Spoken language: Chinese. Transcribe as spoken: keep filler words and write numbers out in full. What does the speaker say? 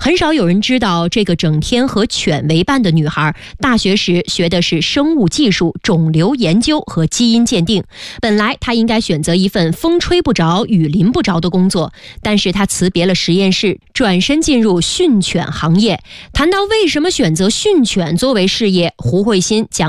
很少有人知道，这个整天和犬为伴的女孩，大学时学的是生物技术、肿瘤研究和基因鉴定。本来她应该选择一份风吹不着、雨淋不着的工作，但是她辞别了实验室，转身进入训犬行业。谈到为什么选择训犬作为事业，胡慧欣讲